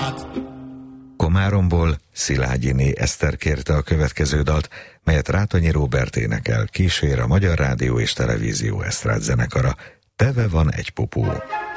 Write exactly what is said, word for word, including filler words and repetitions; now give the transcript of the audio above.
át. Komáromból Szilágyiné Eszter kérte a következő dalt, melyet Rátonyi Róbert énekel, kísér a Magyar Rádió és Televízió Esztrád zenekara. Teve van egy pupú.